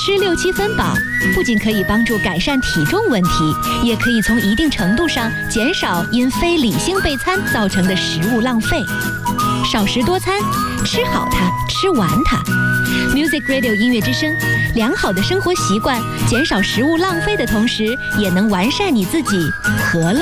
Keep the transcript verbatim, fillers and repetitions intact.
吃六七分饱，不仅可以帮助改善体重问题，也可以从一定程度上减少因非理性备餐造成的食物浪费。少食多餐，吃好它，吃完它。Music Radio 音乐之声，良好的生活习惯，减少食物浪费的同时，也能完善你自己，何乐